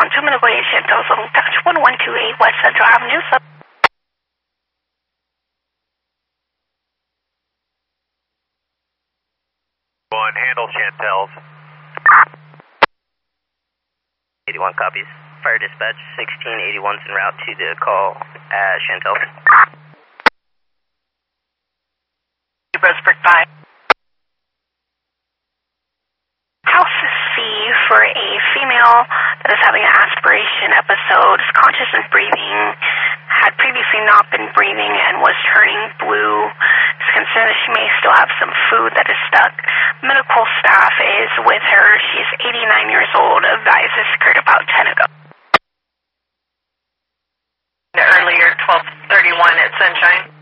on 2 Minute Way, Chantel's Little Touch, 1128 West Central Avenue. One, handle Chantel's. 81 copies. Fire dispatch 1681's en route to the call at Chantel's. Roseburg 5. House C for a female that is having an aspiration episode, is conscious and breathing, had previously not been breathing and was turning blue. Is concerned that she may still have some food that is stuck. Medical staff is with her. She's 89 years old. Advised this occurred about 10 ago. Earlier, 12:31 at Sunshine.